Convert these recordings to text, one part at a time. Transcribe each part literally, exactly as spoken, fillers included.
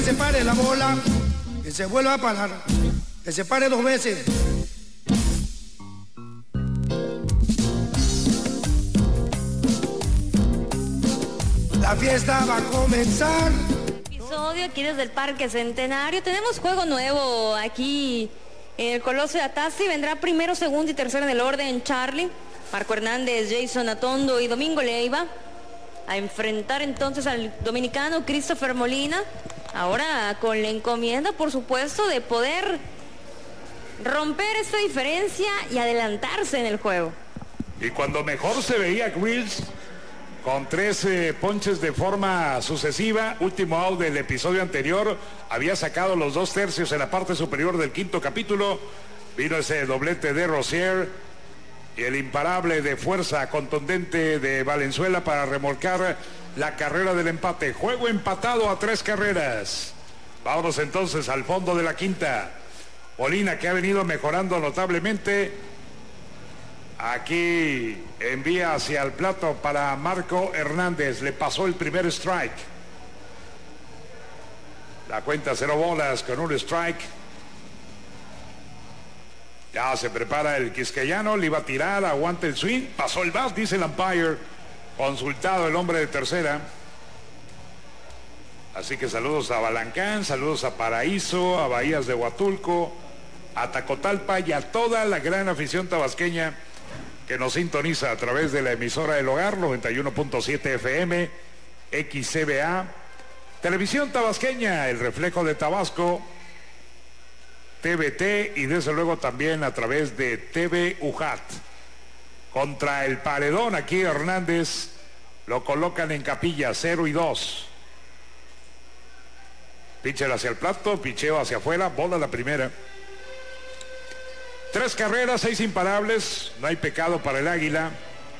se pare la bola, que se vuelva a parar, que se pare dos veces. La fiesta va a comenzar. Episodio aquí desde el Parque Centenario. Tenemos juego nuevo aquí en el Coloso de Atasi. Vendrá primero, segundo y tercero en el orden Charlie, Marco Hernández, Jason Atondo y Domingo Leiva a enfrentar entonces al dominicano Christopher Molina. Ahora con la encomienda, por supuesto, de poder romper esta diferencia y adelantarse en el juego. Y cuando mejor se veía Grills, con trece ponches de forma sucesiva, último out del episodio anterior, había sacado los dos tercios en la parte superior del quinto capítulo. Vino ese doblete de Rozier y el imparable de fuerza contundente de Valenzuela para remolcar la carrera del empate. Juego empatado a tres carreras. Vámonos entonces al fondo de la quinta. Molina, que ha venido mejorando notablemente. Aquí envía hacia el plato para Marco Hernández. Le pasó el primer strike. La cuenta cero bolas con un strike. Ya se prepara el quisqueyano. Le iba a tirar, aguanta el swing. Pasó el bat, dice el umpire. Consultado el hombre de tercera. Así que saludos a Balancán, saludos a Paraíso, a Bahías de Huatulco, a Tacotalpa y a toda la gran afición tabasqueña que nos sintoniza a través de la emisora del hogar, noventa y uno punto siete F M, X C B A, Televisión Tabasqueña, el reflejo de Tabasco, T V T y desde luego también a través de T V U J A T. Contra el paredón, aquí Hernández lo colocan en capilla, cero y dos. Pitcher hacia el plato, picheo hacia afuera, bola la primera. Tres carreras, seis imparables, no hay pecado para el Águila.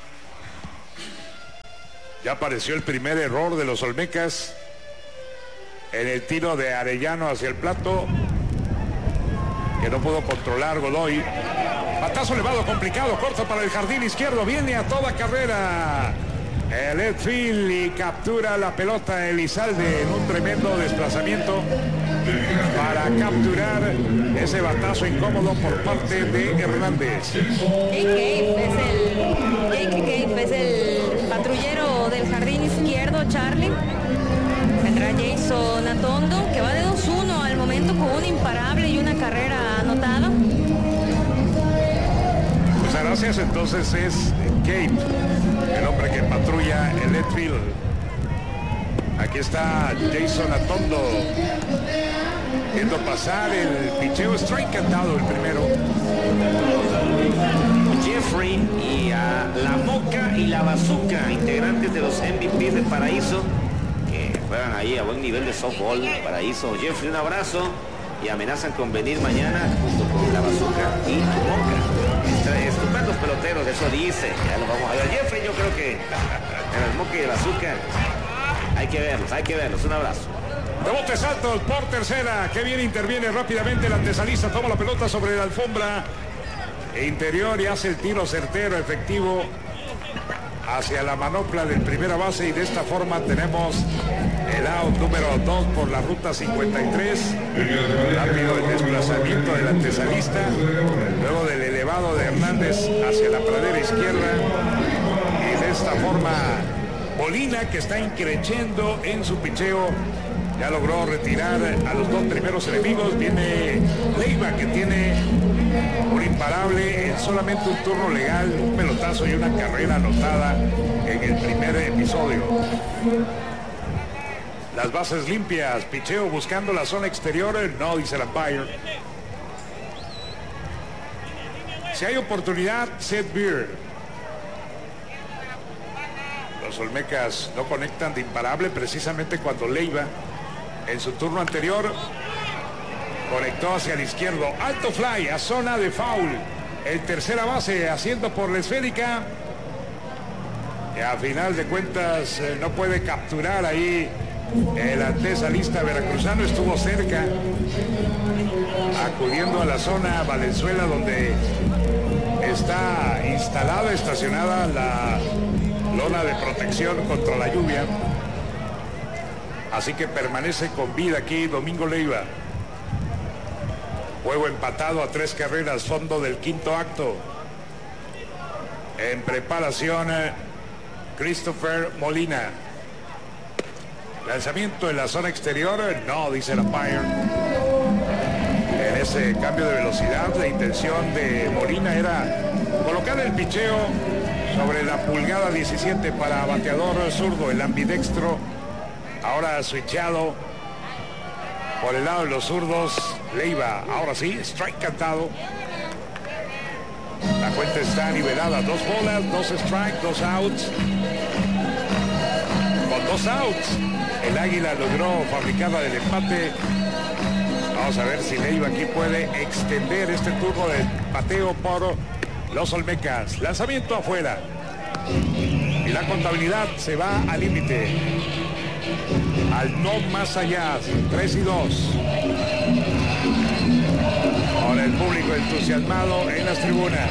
Ya apareció el primer error de los Olmecas en el tiro de Arellano hacia el plato, que no pudo controlar Godoy. Batazo elevado, complicado, corto para el jardín izquierdo, viene a toda carrera el Edfield y captura la pelota Elizalde en un tremendo desplazamiento para capturar ese batazo incómodo por parte de Hernández. Jake Cave es el, Jake Cave es el patrullero del jardín izquierdo, Charlie. Vendrá Jason Atondo, que va de dos uno al momento con un imparable y una carrera anotada. Muchas gracias. Entonces es Cave, el hombre que patrulla el Edfield. Aquí está Jason Atondo viendo pasar el picheo, strike cantado el primero. Jeffrey y a La Moca y La Bazooka, integrantes de los M V P de Paraíso, que juegan ahí a buen nivel de softball. Paraíso, Jeffrey, un abrazo, y amenazan con venir mañana junto con La Bazooka y Moca. Estupendos peloteros, eso dice. Ya lo vamos a ver. Jeffrey, yo creo que en el Moca y el Bazooka hay que verlos, hay que verlos. Un abrazo. Rebotes altos por tercera. Qué bien interviene rápidamente el antesalista. Toma la pelota sobre la alfombra interior y hace el tiro certero, efectivo, hacia la manopla del primera base. Y de esta forma tenemos el out número dos por la ruta cincuenta y tres. Rápido el desplazamiento del antesalista. Luego del elevado de Hernández hacia la pradera izquierda. Y de esta forma Molina, que está increciendo en su picheo, ya logró retirar a los dos primeros enemigos. Viene Leiva, que tiene un imparable en solamente un turno legal, un pelotazo y una carrera anotada en el primer episodio. Las bases limpias, picheo buscando la zona exterior, no, dice el umpire. Si hay oportunidad, Seth Beer. Los Olmecas no conectan de imparable precisamente cuando Leiva, en su turno anterior, conectó hacia el izquierdo. Alto fly a zona de foul. El tercera base haciendo por la esférica. Y a final de cuentas eh, no puede capturar ahí el antesalista veracruzano. Estuvo cerca, acudiendo a la zona Valenzuela, donde está instalada, estacionada la lona de protección contra la lluvia. Así que permanece con vida aquí Domingo Leiva. Juego empatado a tres carreras, fondo del quinto acto. En preparación, Christopher Molina. Lanzamiento en la zona exterior, no, dice el umpire. En ese cambio de velocidad, la intención de Molina era colocar el picheo sobre la pulgada diecisiete para bateador zurdo, el ambidextro. Ahora switchado por el lado de los zurdos, Leiva. Ahora sí, strike cantado. La cuenta está nivelada, dos bolas, dos strikes, dos outs. Con dos outs, el Águila logró fabricar la del empate. Vamos a ver si Leiva aquí puede extender este turno de bateo por los Olmecas. Lanzamiento afuera. Y la contabilidad se va al límite. Al no más allá, tres y dos. Ahora el público entusiasmado en las tribunas.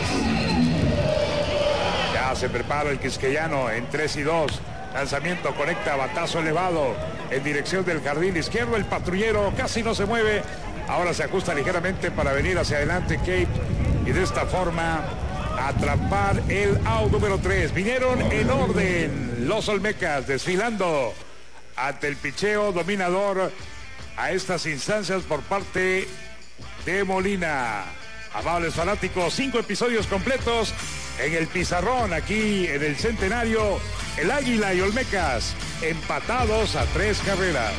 Ya se prepara el quisqueyano en tres y dos. Lanzamiento, conecta, batazo elevado en dirección del jardín izquierdo. El patrullero casi no se mueve. Ahora se ajusta ligeramente para venir hacia adelante Kate. Y de esta forma atrapar el out número tres. Vinieron en orden los Olmecas desfilando ante el picheo dominador a estas instancias por parte de Molina. Amables fanáticos, cinco episodios completos en el pizarrón aquí en el Centenario. El Águila y Olmecas empatados a tres carreras.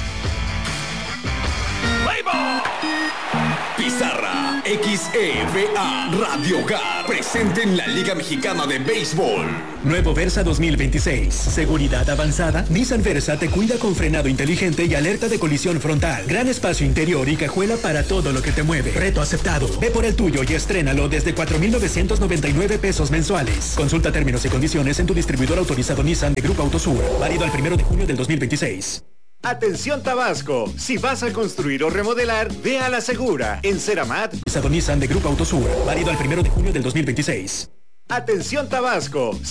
Pizarra X E V A Radio Hogar presente en la Liga Mexicana de Béisbol. Nuevo Versa dos mil veintiséis. Seguridad avanzada. Nissan Versa te cuida con frenado inteligente y alerta de colisión frontal. Gran espacio interior y cajuela para todo lo que te mueve. Reto aceptado. Ve por el tuyo y estrénalo desde cuatro mil novecientos noventa y nueve pesos mensuales. Consulta términos y condiciones en tu distribuidor autorizado Nissan de Grupo Autosur. Válido al primero de junio del dos mil veintiséis. Atención Tabasco, si vas a construir o remodelar, ve a la segura. En Ceramat, Nissan de Grupo Autosur. Válido al primero de junio del dos mil veintiséis. Atención Tabasco.